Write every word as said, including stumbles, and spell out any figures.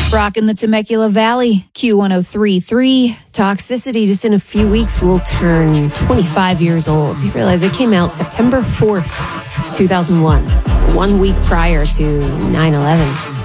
Rockin' the Temecula Valley, Q one oh three point three. Toxicity just in a few weeks will turn twenty-five years old. You realize it came out September fourth, two thousand one, one week prior to nine eleven.